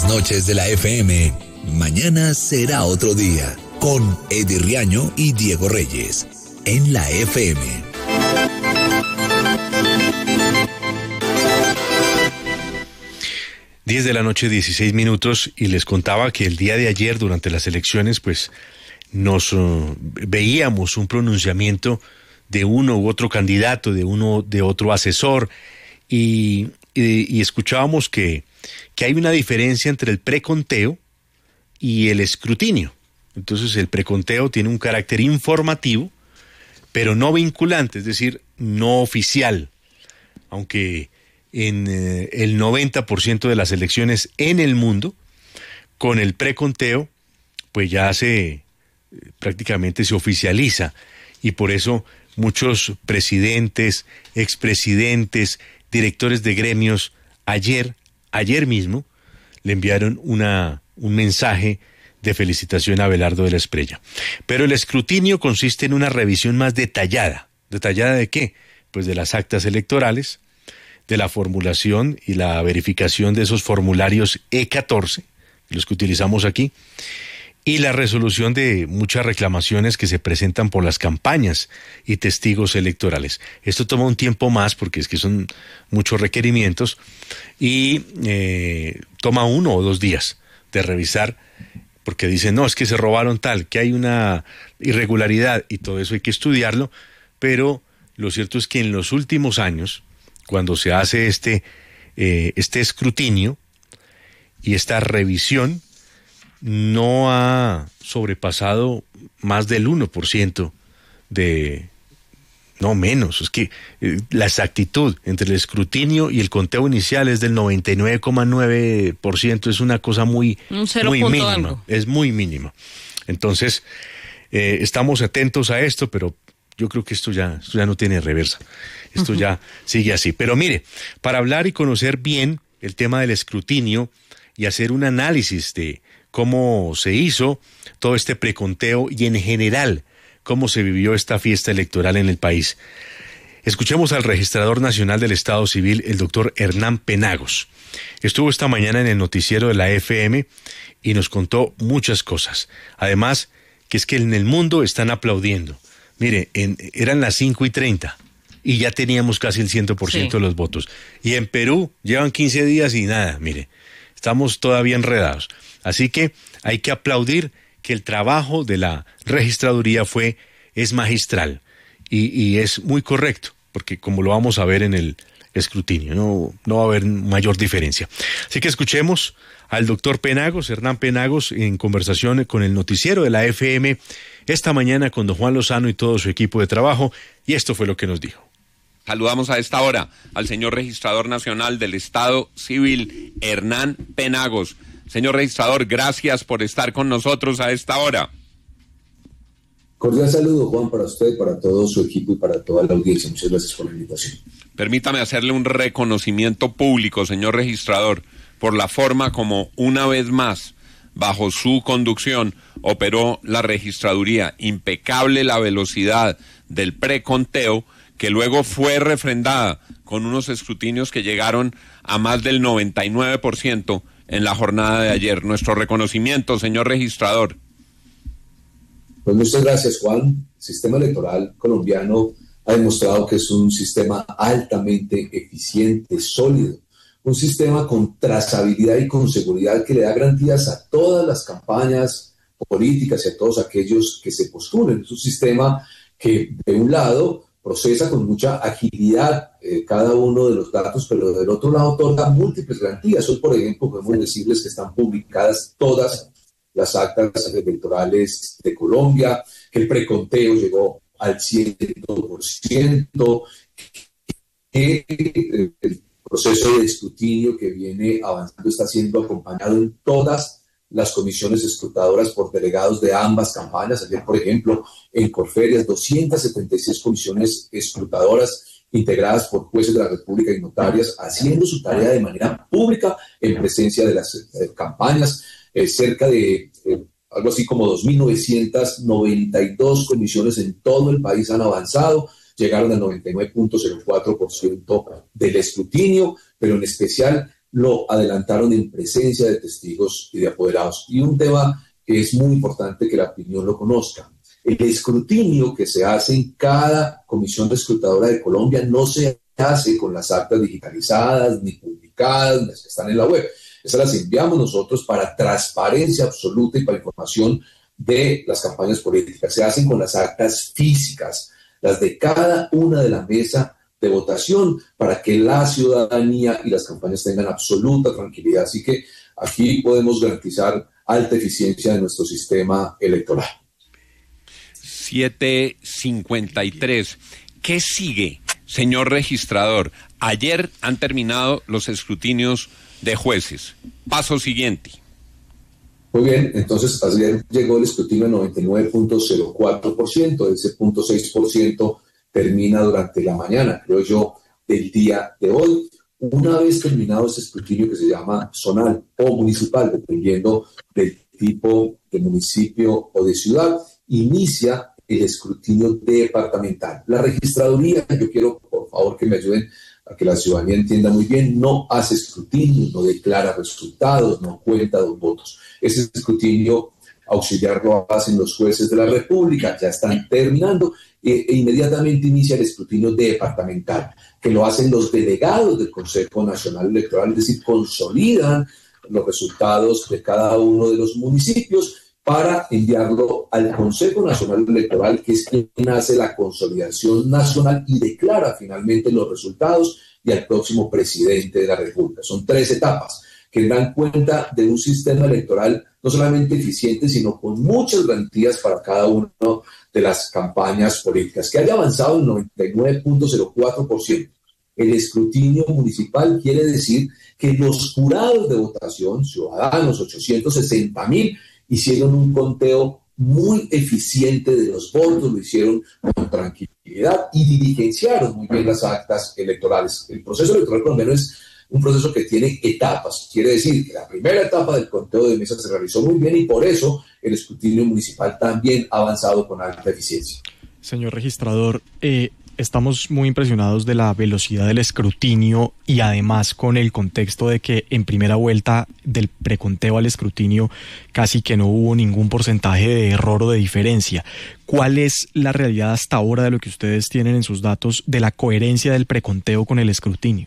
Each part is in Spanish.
noches de la FM, mañana será otro día, con Eddie Riaño y Diego Reyes, en la FM. Diez de la noche, 16 minutos, y les contaba que el día de ayer, durante las elecciones, pues nos veíamos un pronunciamiento de uno u otro candidato, de otro asesor, y escuchábamos que hay una diferencia entre el preconteo y el escrutinio. Entonces el preconteo tiene un carácter informativo, pero no vinculante, es decir, no oficial, aunque en el 90% de las elecciones en el mundo, con el preconteo, pues ya prácticamente se oficializa, y por eso muchos presidentes, expresidentes, directores de gremios, ayer mismo, le enviaron un mensaje de felicitación a Abelardo de la Espriella. Pero el escrutinio consiste en una revisión más detallada. ¿Detallada de qué? Pues de las actas electorales, de la formulación y la verificación de esos formularios E14, los que utilizamos aquí, y la resolución de muchas reclamaciones que se presentan por las campañas y testigos electorales. Esto toma un tiempo más porque es que son muchos requerimientos, y toma 1 o 2 días de revisar, porque dicen, no, es que se robaron tal, que hay una irregularidad, y todo eso hay que estudiarlo, pero lo cierto es que en los últimos años, cuando se hace este escrutinio y esta revisión, no ha sobrepasado más del 1% no menos, es que la exactitud entre el escrutinio y el conteo inicial es del 99,9%, es una cosa muy mínima, algo. Es muy mínima. Entonces, estamos atentos a esto, pero yo creo que esto ya no tiene reversa. Esto ya sigue así. Pero mire, para hablar y conocer bien el tema del escrutinio y hacer un análisis de cómo se hizo todo este preconteo y en general cómo se vivió esta fiesta electoral en el país, escuchemos al registrador nacional del Estado Civil, el doctor Hernán Penagos. Estuvo esta mañana en el noticiero de la FM y nos contó muchas cosas. Además, que es que en el mundo están aplaudiendo. Mire, eran las 5:30 y ya teníamos casi el 100% de los votos. Y en Perú llevan 15 días y nada, mire, estamos todavía enredados. Así que hay que aplaudir que el trabajo de la registraduría es magistral y es muy correcto, porque como lo vamos a ver en el escrutinio, no va a haber mayor diferencia. Así que escuchemos al doctor Penagos, Hernán Penagos, en conversación con el noticiero de la FM esta mañana con don Juan Lozano y todo su equipo de trabajo, y esto fue lo que nos dijo. Saludamos a esta hora al señor registrador nacional del Estado Civil, Hernán Penagos. Señor registrador, gracias por estar con nosotros a esta hora. Cordial saludo, Juan, para usted, para todo su equipo y para toda la audiencia. Muchas gracias por la invitación. Permítame hacerle un reconocimiento público, señor registrador, por la forma como una vez más, bajo su conducción, operó la registraduría. Impecable la velocidad del preconteo, que luego fue refrendada con unos escrutinios que llegaron a más del 99% en la jornada de ayer. Nuestro reconocimiento, señor registrador. Pues muchas gracias, Juan. El sistema electoral colombiano ha demostrado que es un sistema altamente eficiente, sólido, un sistema con trazabilidad y con seguridad que le da garantías a todas las campañas políticas y a todos aquellos que se postulen. Es un sistema que, de un lado, procesa con mucha agilidad cada uno de los datos, pero del otro lado otorga múltiples garantías. Hoy, por ejemplo, podemos decirles que están publicadas todas las actas electorales de Colombia, que el preconteo llegó al 100%, que el proceso de escrutinio que viene avanzando está siendo acompañado en todas las comisiones escrutadoras por delegados de ambas campañas. Ayer, por ejemplo, en Corferias, 276 comisiones escrutadoras integradas por jueces de la República y notarias, haciendo su tarea de manera pública en presencia de las campañas. Cerca de algo así como 2.992 comisiones en todo el país han avanzado, llegaron al 99.04% del escrutinio, pero en especial lo adelantaron en presencia de testigos y de apoderados. Y un tema que es muy importante que la opinión lo conozca. El escrutinio que se hace en cada comisión escrutadora de Colombia no se hace con las actas digitalizadas, ni publicadas, las que están en la web. Esas las enviamos nosotros para transparencia absoluta y para información de las campañas políticas. Se hacen con las actas físicas, las de cada una de la mesa de votación, para que la ciudadanía y las campañas tengan absoluta tranquilidad. Así que aquí podemos garantizar alta eficiencia de nuestro sistema electoral. 7:53. ¿Qué sigue, señor registrador? Ayer han terminado los escrutinios de jueces. Paso siguiente. Muy bien, entonces ayer llegó el escrutinio a 99.04%, ese 0.6% termina durante la mañana, creo yo, del día de hoy. Una vez terminado ese escrutinio que se llama zonal o municipal, dependiendo del tipo de municipio o de ciudad, inicia el escrutinio departamental. La registraduría, yo quiero por favor que me ayuden a que la ciudadanía entienda muy bien, no hace escrutinio, no declara resultados, no cuenta los votos. Ese escrutinio auxiliar lo hacen los jueces de la República, ya están terminando, e inmediatamente inicia el escrutinio departamental, que lo hacen los delegados del Consejo Nacional Electoral, es decir, consolidan los resultados de cada uno de los municipios para enviarlo al Consejo Nacional Electoral, que es quien hace la consolidación nacional y declara finalmente los resultados, y al próximo presidente de la República. Son 3 etapas que dan cuenta de un sistema electoral no solamente eficiente, sino con muchas garantías para cada una de las campañas políticas, que haya avanzado en 99.04%. El escrutinio municipal quiere decir que los jurados de votación, ciudadanos, 860,000, hicieron un conteo muy eficiente de los votos, lo hicieron con tranquilidad y diligenciaron muy bien las actas electorales. El proceso electoral colombiano es un proceso que tiene etapas. Quiere decir que la primera etapa del conteo de mesas se realizó muy bien y por eso el escrutinio municipal también ha avanzado con alta eficiencia. Señor registrador, estamos muy impresionados de la velocidad del escrutinio y además con el contexto de que en primera vuelta del preconteo al escrutinio casi que no hubo ningún porcentaje de error o de diferencia. ¿Cuál es la realidad hasta ahora de lo que ustedes tienen en sus datos de la coherencia del preconteo con el escrutinio?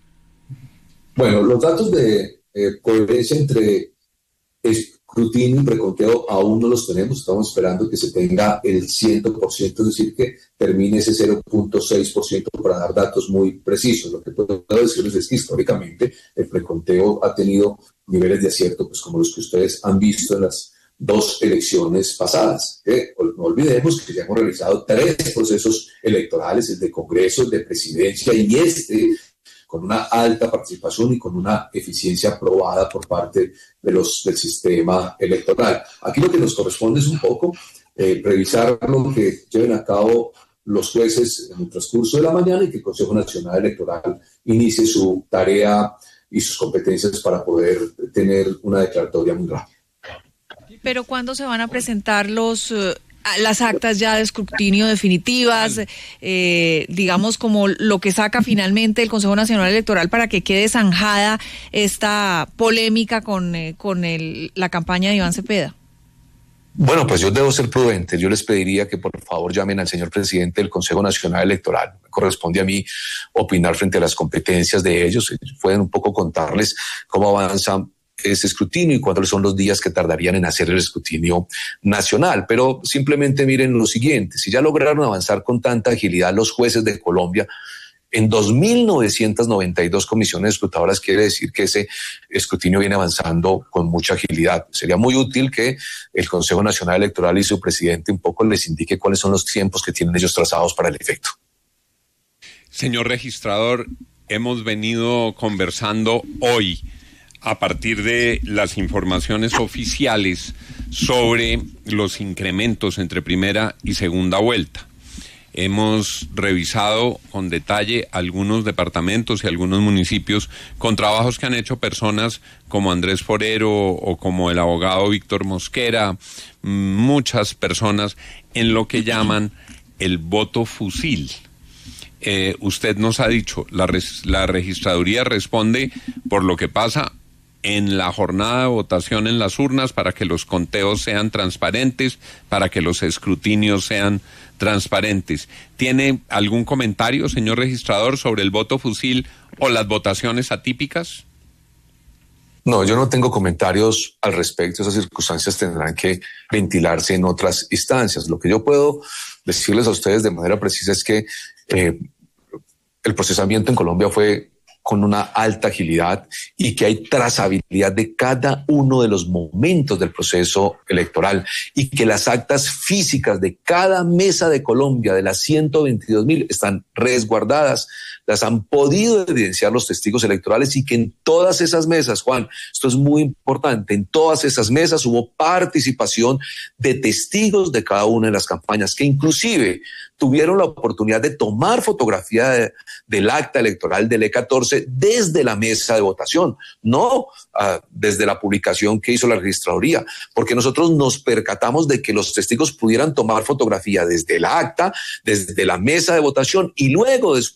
Bueno, los datos de coherencia entre escrutinio y preconteo aún no los tenemos. Estamos esperando que se tenga el 100%, es decir, que termine ese 0.6% para dar datos muy precisos. Lo que puedo decirles es que históricamente el preconteo ha tenido niveles de acierto, pues como los que ustedes han visto en las 2 elecciones pasadas. No olvidemos que ya hemos realizado 3 procesos electorales, el de Congreso, el de Presidencia y con una alta participación y con una eficiencia probada por parte del sistema electoral. Aquí lo que nos corresponde es un poco revisar lo que lleven a cabo los jueces en el transcurso de la mañana y que el Consejo Nacional Electoral inicie su tarea y sus competencias para poder tener una declaratoria muy rápida. ¿Pero cuándo se van a presentar las actas ya de escrutinio definitivas, digamos como lo que saca finalmente el Consejo Nacional Electoral para que quede zanjada esta polémica con la campaña de Iván Cepeda? Bueno, pues yo debo ser prudente. Yo les pediría que por favor llamen al señor presidente del Consejo Nacional Electoral. Me corresponde a mí opinar frente a las competencias de ellos. Pueden un poco contarles cómo avanzan ese escrutinio y cuáles son los días que tardarían en hacer el escrutinio nacional. Pero simplemente miren lo siguiente, si ya lograron avanzar con tanta agilidad los jueces de Colombia en 2.992 comisiones escrutadoras, quiere decir que ese escrutinio viene avanzando con mucha agilidad. Sería muy útil que el Consejo Nacional Electoral y su presidente un poco les indique cuáles son los tiempos que tienen ellos trazados para el efecto. Señor registrador, hemos venido conversando hoy a partir de las informaciones oficiales sobre los incrementos entre primera y segunda vuelta. Hemos revisado con detalle algunos departamentos y algunos municipios con trabajos que han hecho personas como Andrés Forero o como el abogado Víctor Mosquera, muchas personas en lo que llaman el voto fusil. usted nos ha dicho, la registraduría responde por lo que pasa en la jornada de votación en las urnas para que los conteos sean transparentes, para que los escrutinios sean transparentes. ¿Tiene algún comentario, señor registrador, sobre el voto fusil o las votaciones atípicas? No, yo no tengo comentarios al respecto. Esas circunstancias tendrán que ventilarse en otras instancias. Lo que yo puedo decirles a ustedes de manera precisa es que el procesamiento en Colombia fue con una alta agilidad y que hay trazabilidad de cada uno de los momentos del proceso electoral y que las actas físicas de cada mesa de Colombia, de las 122.000, están resguardadas, las han podido evidenciar los testigos electorales y que en todas esas mesas, Juan, esto es muy importante, en todas esas mesas hubo participación de testigos de cada una de las campañas que inclusive tuvieron la oportunidad de tomar fotografía del acta electoral del E14 desde la mesa de votación, no desde la publicación que hizo la registraduría, porque nosotros nos percatamos de que los testigos pudieran tomar fotografía desde el acta, desde la mesa de votación y luego después